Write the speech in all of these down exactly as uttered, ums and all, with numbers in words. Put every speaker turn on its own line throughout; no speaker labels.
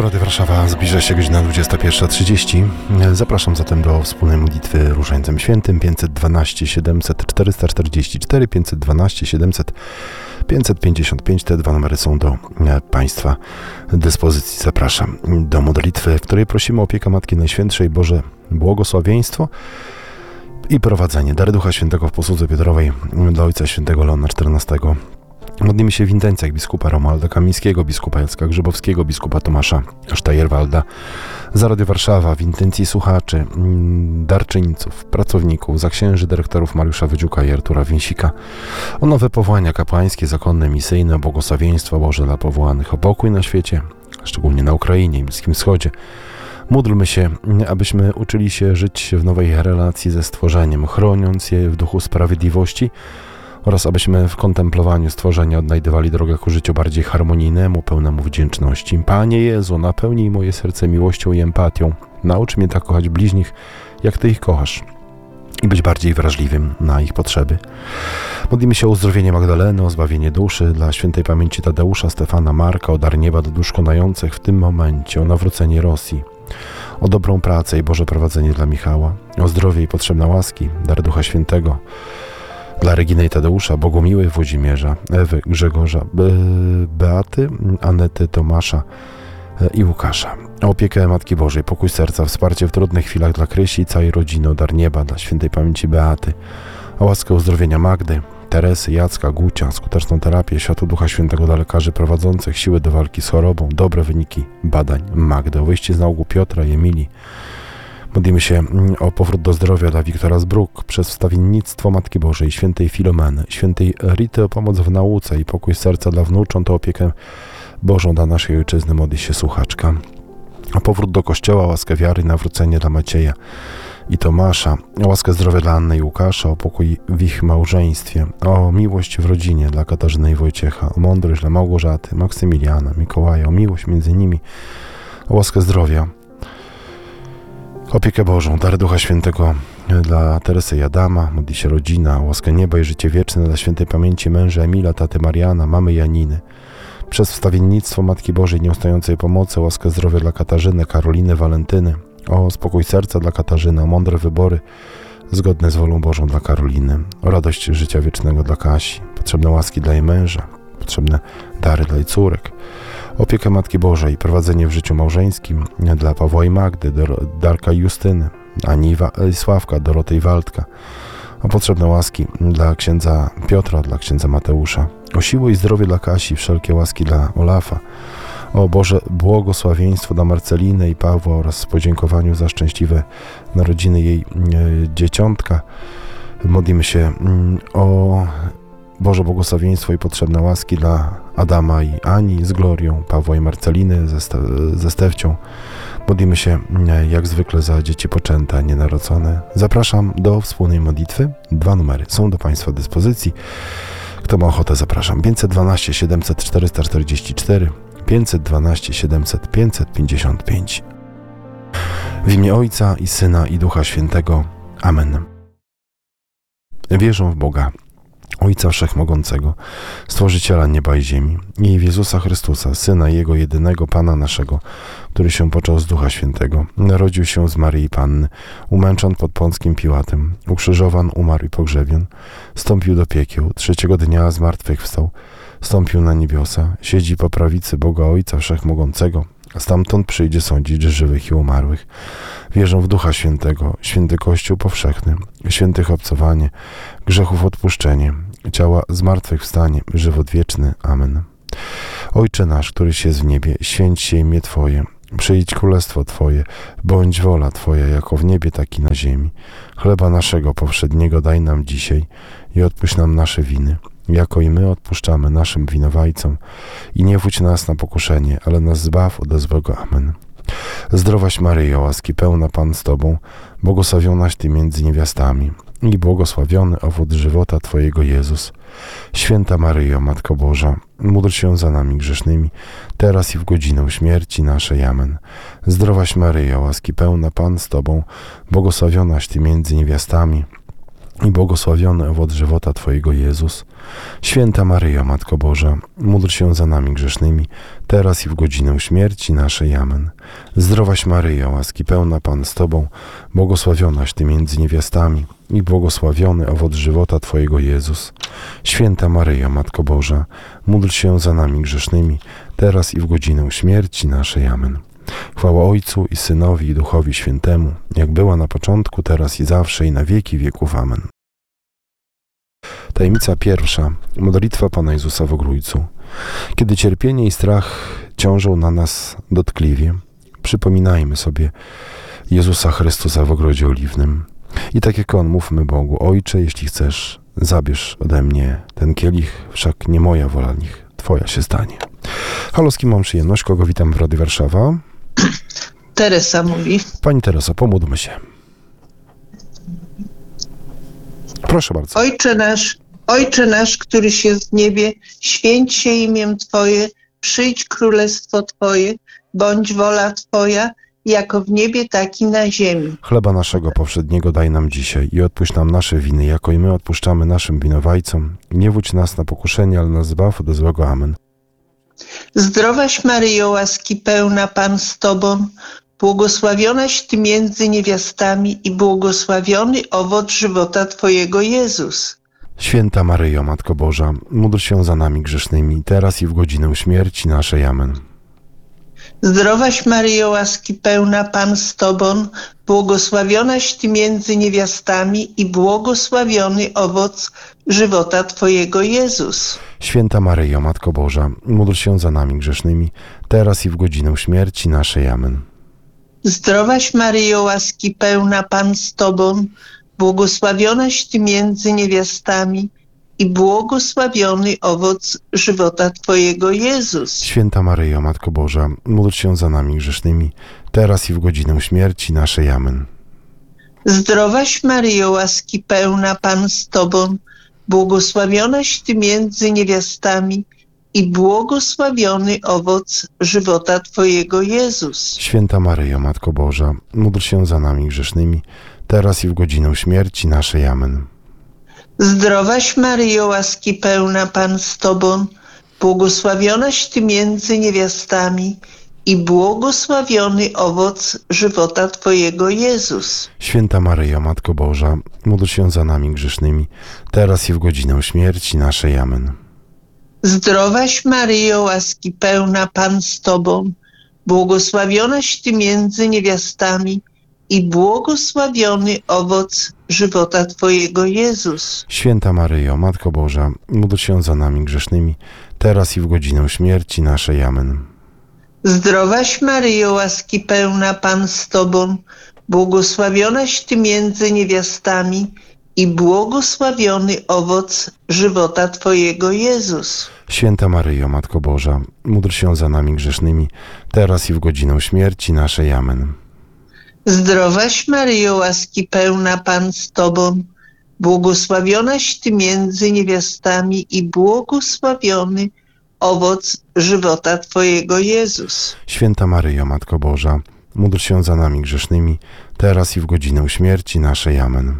Tu Radio Warszawa, zbliża się godzina dwudziesta pierwsza trzydzieści. Zapraszam zatem do wspólnej modlitwy Różańcem Świętym pięćset dwanaście siedemset czterysta czterdzieści cztery, pięćset dwanaście siedemset pięćset pięćdziesiąt pięć. Te dwa numery są do Państwa dyspozycji. Zapraszam do modlitwy, w której prosimy o opiekę Matki Najświętszej, Boże błogosławieństwo i prowadzenie. Dary Ducha Świętego w posłudze Piotrowej dla Ojca Świętego Leona czternastego. Modlimy się w intencjach biskupa Romualda Kamińskiego, biskupa Jacka Grzybowskiego, biskupa Tomasza Sztajerwalda, za Radio Warszawa, w intencji słuchaczy, darczyńców, pracowników, za księży dyrektorów Mariusza Wydziuka i Artura Więsika, o nowe powołania kapłańskie, zakonne, misyjne, o błogosławieństwo Boże dla powołanych, o pokój na świecie, szczególnie na Ukrainie i Bliskim Wschodzie. Módlmy się, abyśmy uczyli się żyć w nowej relacji ze stworzeniem, chroniąc je w duchu sprawiedliwości, oraz abyśmy w kontemplowaniu stworzenia odnajdywali drogę ku życiu bardziej harmonijnemu, pełnemu wdzięczności. Panie Jezu, napełnij moje serce miłością i empatią. Naucz mnie tak kochać bliźnich, jak Ty ich kochasz, i być bardziej wrażliwym na ich potrzeby. Modlimy się o uzdrowienie Magdaleny, o zbawienie duszy, dla świętej pamięci Tadeusza, Stefana, Marka, o dar nieba do dusz konających w tym momencie, o nawrócenie Rosji, o dobrą pracę i Boże prowadzenie dla Michała, o zdrowie i potrzebne łaski, dar Ducha Świętego, dla Reginy i Tadeusza, Bogumiły, Włodzimierza, Ewy, Grzegorza, Be- Beaty, Anety, Tomasza i Łukasza. O opiekę Matki Bożej, pokój serca, wsparcie w trudnych chwilach dla Krysi i całej rodziny, o dar nieba dla świętej pamięci Beaty, o łaskę uzdrowienia Magdy, Teresy, Jacka, Gucia, skuteczną terapię, światło Ducha Świętego dla lekarzy prowadzących, siły do walki z chorobą, dobre wyniki badań Magdy, o wyjście z nałogu Piotra i Emilii. Modlimy się o powrót do zdrowia dla Wiktora Zbruk, przez wstawiennictwo Matki Bożej, świętej Filomeny, świętej Rity, o pomoc w nauce i pokój serca dla wnucząt, o opiekę Bożą dla naszej ojczyzny, modli się słuchaczka. O powrót do Kościoła, łaskę wiary, nawrócenie dla Macieja i Tomasza, o łaskę zdrowia dla Anny i Łukasza, o pokój w ich małżeństwie, o miłość w rodzinie dla Katarzyny i Wojciecha, o mądrość dla Małgorzaty, Maksymiliana, Mikołaja, o miłość między nimi, o łaskę zdrowia, opiekę Bożą, dar Ducha Świętego dla Teresy i Adama, modli się rodzina, o łaskę nieba i życie wieczne dla świętej pamięci męża Emila, taty Mariana, mamy Janiny, przez wstawiennictwo Matki Bożej nieustającej pomocy, o łaskę zdrowia dla Katarzyny, Karoliny, Walentyny, o spokój serca dla Katarzyny, o mądre wybory zgodne z wolą Bożą dla Karoliny, o radość życia wiecznego dla Kasi, potrzebne łaski dla jej męża, potrzebne dary dla jej córek, opiekę Matki Bożej, prowadzenie w życiu małżeńskim dla Pawła i Magdy, Darka i Justyny, Ani i Sławka, Doroty i Waldka, o potrzebne łaski dla księdza Piotra, dla księdza Mateusza, o siłę i zdrowie dla Kasi, wszelkie łaski dla Olafa, o Boże błogosławieństwo dla Marceliny i Pawła oraz podziękowaniu za szczęśliwe narodziny jej dzieciątka. Modlimy się o Boże błogosławieństwo i potrzebne łaski dla Adama i Ani z Glorią, Pawła i Marceliny ze, Ste- ze Stefcią. Modlimy się jak zwykle za dzieci poczęte, nienarodzone. Zapraszam do wspólnej modlitwy. Dwa numery są do Państwa dyspozycji. Kto ma ochotę, zapraszam. pięćset dwanaście siedemset czterysta czterdzieści cztery, pięćset dwanaście siedemset pięćset pięćdziesiąt pięć. W imię Ojca i Syna i Ducha Świętego. Amen. Wierzę w Boga, Ojca Wszechmogącego, Stworzyciela nieba i ziemi, i w Jezusa Chrystusa, Syna Jego jedynego, Pana naszego, który się począł z Ducha Świętego, narodził się z Maryi Panny, umęczon pod Pąckim Piłatem, ukrzyżowan, umarł i pogrzebion, stąpił do piekieł, trzeciego dnia zmartwychwstał, stąpił na niebiosa, siedzi po prawicy Boga Ojca Wszechmogącego, stamtąd przyjdzie sądzić żywych i umarłych. Wierzę w Ducha Świętego, święty Kościół powszechny, świętych obcowanie, grzechów odpuszczenie, ciała zmartwychwstanie, żywot wieczny. Amen. Ojcze nasz, któryś jest w niebie, święć się imię Twoje, przyjdź królestwo Twoje, bądź wola Twoja, jako w niebie, tak i na ziemi. Chleba naszego powszedniego daj nam dzisiaj i odpuść nam nasze winy, jako i my odpuszczamy naszym winowajcom, i nie wódź nas na pokuszenie, ale nas zbaw od złego. Amen. Zdrowaś Maryjo, łaski pełna, Pan z Tobą, błogosławionaś Ty między niewiastami i błogosławiony owoc żywota Twojego, Jezus. Święta Maryjo, Matko Boża, módl się za nami grzesznymi, teraz i w godzinę śmierci naszej. Amen. Zdrowaś Maryjo, łaski pełna, Pan z Tobą, błogosławionaś Ty między niewiastami i błogosławiony owoc żywota Twojego, Jezus. Święta Maryjo, Matko Boża, módl się za nami grzesznymi, teraz i w godzinę śmierci naszej. Amen. Zdrowaś Maryjo, łaski pełna, Pan z Tobą, błogosławionaś Ty między niewiastami i błogosławiony owoc żywota Twojego, Jezus. Święta Maryjo, Matko Boża, módl się za nami grzesznymi, teraz i w godzinę śmierci naszej. Amen. Chwała Ojcu i Synowi i Duchowi Świętemu, jak była na początku, teraz i zawsze, i na wieki wieków. Amen. Tajemnica pierwsza. Modlitwa Pana Jezusa w Ogrójcu. Kiedy cierpienie i strach ciążą na nas dotkliwie, przypominajmy sobie Jezusa Chrystusa w Ogrodzie Oliwnym. I tak jak On, mówmy Bogu: Ojcze, jeśli chcesz, zabierz ode mnie ten kielich, wszak nie moja wola, niech Twoja się stanie. Halo, z kim mam przyjemność? Kogo witam w Radiu Warszawa?
Teresa mówi.
Pani Tereso, pomódlmy się. Proszę bardzo.
Ojcze nasz, Ojcze nasz, któryś jest w niebie, święć się imię Twoje, przyjdź królestwo Twoje, bądź wola Twoja, jako w niebie, tak i na ziemi.
Chleba naszego powszedniego daj nam dzisiaj i odpuść nam nasze winy, jako i my odpuszczamy naszym winowajcom. Nie wódź nas na pokuszenie, ale nas zbaw od złego. Amen.
Zdrowaś Maryjo, łaski pełna, Pan z Tobą, błogosławionaś Ty między niewiastami i błogosławiony owoc żywota Twojego, Jezus.
Święta Maryjo, Matko Boża, módl się za nami grzesznymi, teraz i w godzinę śmierci naszej. Amen.
Zdrowaś Maryjo, łaski pełna, Pan z Tobą, błogosławionaś Ty między niewiastami i błogosławiony owoc żywota Twojego, Jezus.
Święta Maryjo, Matko Boża, módl się za nami grzesznymi, teraz i w godzinę śmierci naszej. Amen.
Zdrowaś Maryjo, łaski pełna, Pan z Tobą, błogosławionaś Ty między niewiastami i błogosławiony owoc żywota Twojego, Jezus.
Święta Maryjo, Matko Boża, módl się za nami grzesznymi, teraz i w godzinę śmierci naszej. Amen.
Zdrowaś Maryjo, łaski pełna, Pan z Tobą, błogosławionaś Ty między niewiastami i błogosławiony owoc żywota Twojego, Jezus.
Święta Maryjo, Matko Boża, módl się za nami grzesznymi, teraz i w godzinę śmierci naszej. Amen.
Zdrowaś Maryjo, łaski pełna, Pan z Tobą, błogosławionaś Ty między niewiastami i błogosławiony owoc żywota Twojego, Jezus.
Święta Maryjo, Matko Boża, módl się za nami grzesznymi, teraz i w godzinę śmierci naszej. Amen.
Zdrowaś Maryjo, łaski pełna, Pan z Tobą, błogosławionaś Ty między niewiastami i błogosławiony owoc żywota Twojego, Jezus.
Święta Maryjo, Matko Boża, módl się za nami grzesznymi, teraz i w godzinę śmierci naszej. Amen.
Zdrowaś Maryjo, łaski pełna, Pan z Tobą, błogosławionaś Ty między niewiastami i błogosławiony owoc żywota Twojego, Jezus.
Święta Maryjo, Matko Boża, módl się za nami grzesznymi, teraz i w godzinę śmierci naszej. Amen.
Zdrowaś Maryjo, łaski pełna, Pan z Tobą, błogosławionaś Ty między niewiastami i błogosławiony owoc żywota Twojego, Jezus.
Święta Maryjo, Matko Boża, módl się za nami grzesznymi, teraz i w godzinę śmierci naszej. Amen.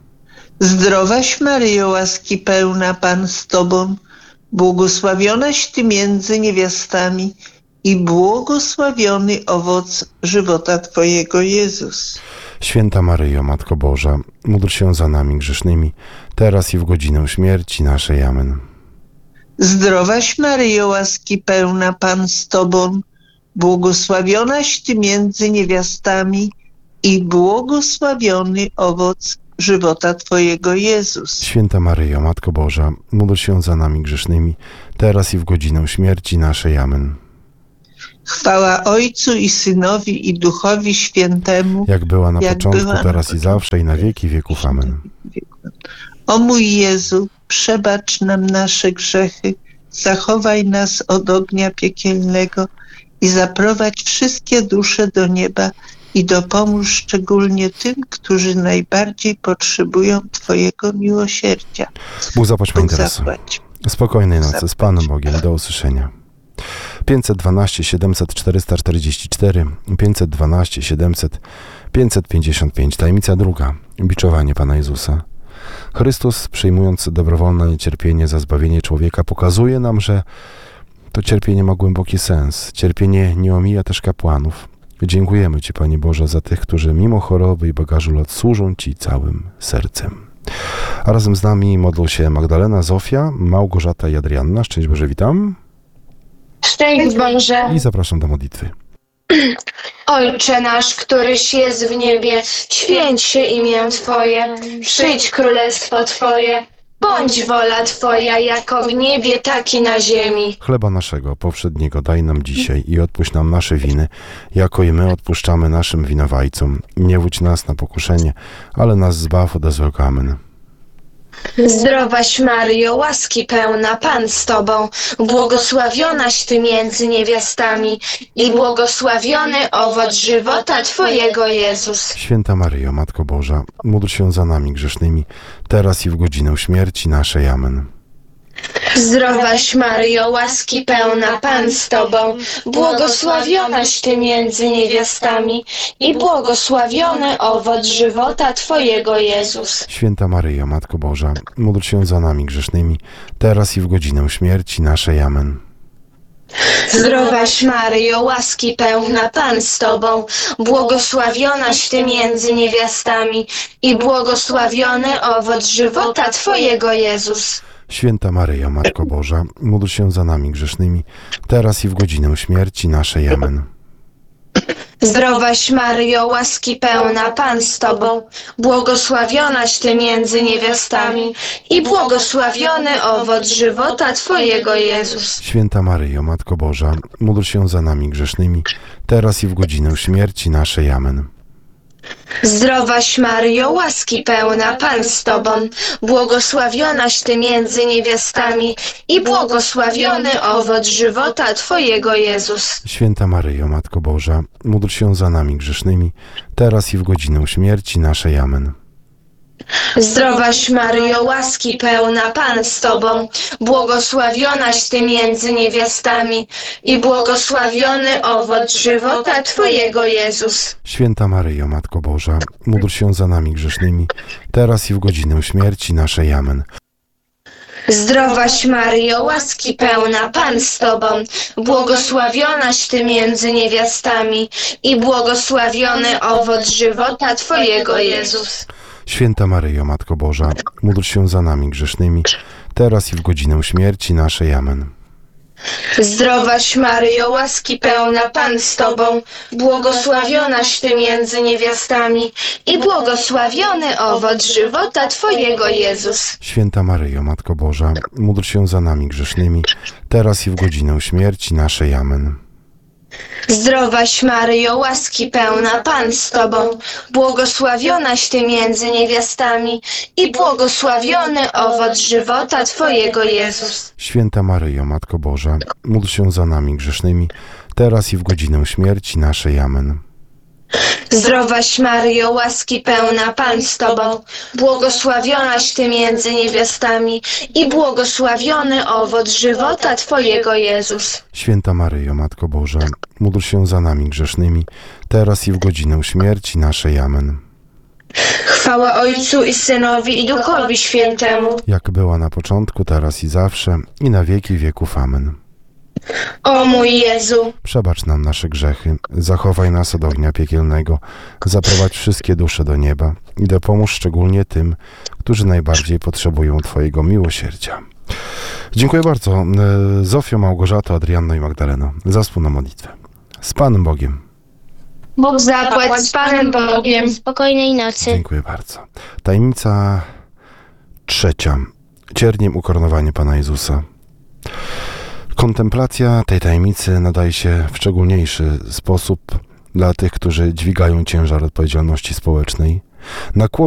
Zdrowaś Maryjo, łaski pełna, Pan z Tobą, błogosławionaś Ty między niewiastami i błogosławiony owoc żywota Twojego, Jezus.
Święta Maryjo, Matko Boża, módl się za nami grzesznymi, teraz i w godzinę śmierci naszej. Amen.
Zdrowaś Maryjo, łaski pełna, Pan z Tobą, błogosławionaś Ty między niewiastami i błogosławiony owoc żywota Twojego, Jezus.
Święta Maryjo, Matko Boża, módl się za nami grzesznymi, teraz i w godzinę śmierci naszej. Amen.
Chwała Ojcu i Synowi i Duchowi Świętemu,
jak była na
jak
początku,
była
teraz
na
i zawsze, i na wieki wieków. Amen.
O mój Jezu, przebacz nam nasze grzechy, zachowaj nas od ognia piekielnego i zaprowadź wszystkie dusze do nieba i dopomóż szczególnie tym, którzy najbardziej potrzebują Twojego miłosierdzia.
Bóg zapłać, Pani
Bóg
Tereso.
zapłać.
Spokojnej nocy
Zapłać.
z Panem Bogiem. Do usłyszenia. pięćset dwanaście siedemset czterysta czterdzieści cztery, pięćset dwanaście siedemset pięćset pięćdziesiąt pięć. Tajemnica druga. Biczowanie Pana Jezusa. Chrystus, przyjmując dobrowolne cierpienie za zbawienie człowieka, pokazuje nam, że to cierpienie ma głęboki sens. Cierpienie nie omija też kapłanów. Dziękujemy Ci, Panie Boże, za tych, którzy mimo choroby i bagażu lat służą Ci całym sercem. A razem z nami modlą się Magdalena, Zofia, Małgorzata i Adrianna. Szczęść Boże, witam.
Szczęść Boże.
I zapraszam do modlitwy.
Ojcze nasz, któryś jest w niebie, święć się imię Twoje, przyjdź królestwo Twoje, bądź wola Twoja, jako w niebie, tak i na ziemi.
Chleba naszego powszedniego daj nam dzisiaj i odpuść nam nasze winy, jako i my odpuszczamy naszym winowajcom. Nie wódź nas na pokuszenie, ale nas zbaw ode złego. Amen.
Zdrowaś Maryjo, łaski pełna, Pan z Tobą, błogosławionaś Ty między niewiastami i błogosławiony owoc żywota Twojego, Jezus.
Święta Maryjo, Matko Boża, módl się za nami grzesznymi, teraz i w godzinę śmierci naszej. Amen.
Zdrowaś Maryjo, łaski pełna, Pan z Tobą, błogosławionaś Ty między niewiastami i błogosławiony owoc żywota Twojego, Jezus.
Święta Maryjo, Matko Boża, módl się za nami grzesznymi, teraz i w godzinę śmierci naszej. Amen.
Zdrowaś Maryjo, łaski pełna, Pan z Tobą, błogosławionaś Ty między niewiastami i błogosławiony owoc żywota Twojego, Jezus.
Święta Maryjo, Matko Boża, módl się za nami grzesznymi, teraz i w godzinę śmierci naszej. Amen.
Zdrowaś Maryjo, łaski pełna, Pan z Tobą, błogosławionaś Ty między niewiastami i błogosławiony owoc żywota Twojego, Jezus.
Święta Maryjo, Matko Boża, módl się za nami grzesznymi, teraz i w godzinę śmierci naszej. Amen.
Zdrowaś Maryjo, łaski pełna, Pan z Tobą, błogosławionaś Ty między niewiastami i błogosławiony owoc żywota Twojego, Jezus.
Święta Maryjo, Matko Boża, módl się za nami grzesznymi, teraz i w godzinę śmierci naszej. Amen.
Zdrowaś Maryjo, łaski pełna, Pan z Tobą, błogosławionaś Ty między niewiastami i błogosławiony owoc żywota Twojego, Jezus.
Święta Maryjo, Matko Boża, módl się za nami grzesznymi, teraz i w godzinę śmierci naszej. Amen.
Zdrowaś Maryjo, łaski pełna, Pan z Tobą, błogosławionaś Ty między niewiastami i błogosławiony owoc żywota Twojego, Jezus.
Święta Maryjo, Matko Boża, módl się za nami grzesznymi, teraz i w godzinę śmierci naszej. Amen.
Zdrowaś Maryjo, łaski pełna, Pan z Tobą, błogosławionaś Ty między niewiastami i błogosławiony owoc żywota Twojego, Jezus.
Święta Maryjo, Matko Boża, módl się za nami grzesznymi, teraz i w godzinę śmierci naszej. Amen.
Zdrowaś Maryjo, łaski pełna, Pan z Tobą, błogosławionaś Ty między niewiastami i błogosławiony owoc żywota Twojego, Jezus.
Święta Maryjo, Matko Boża, módl się za nami grzesznymi, teraz i w godzinę śmierci naszej. Amen.
Zdrowaś Maryjo, łaski pełna, Pan z Tobą, błogosławionaś Ty między niewiastami i błogosławiony owoc żywota Twojego, Jezus.
Święta Maryjo, Matko Boża, módl się za nami grzesznymi, teraz i w godzinę śmierci naszej. Amen.
Chwała Ojcu i Synowi i Duchowi Świętemu,
Jak była na początku, teraz i zawsze, i na wieki wieków. Amen.
o mój Jezu.
Przebacz nam nasze grzechy, zachowaj nas od ognia piekielnego, zaprowadź wszystkie dusze do nieba i dopomóż szczególnie tym, którzy najbardziej potrzebują Twojego miłosierdzia. Dziękuję bardzo, Zofio, Małgorzato, Adrianno i Magdaleno, za wspólną modlitwę. Z Panem Bogiem.
Bóg zapłać z Panem Bogiem.
Spokojnej nocy.
Dziękuję bardzo. Tajemnica trzecia. Cierniem ukoronowanie Pana Jezusa. Kontemplacja tej tajemnicy nadaje się w szczególniejszy sposób dla tych, którzy dźwigają ciężar odpowiedzialności społecznej. Na